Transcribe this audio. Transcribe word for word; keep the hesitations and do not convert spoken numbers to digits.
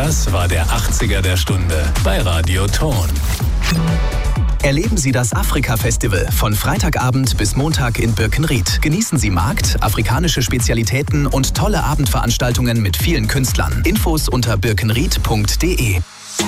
Das war der achtziger der Stunde bei Radio Ton. Erleben Sie das Afrika-Festival von Freitagabend bis Montag in Birkenried. Genießen Sie Markt, afrikanische Spezialitäten und tolle Abendveranstaltungen mit vielen Künstlern. Infos unter birkenried punkt de.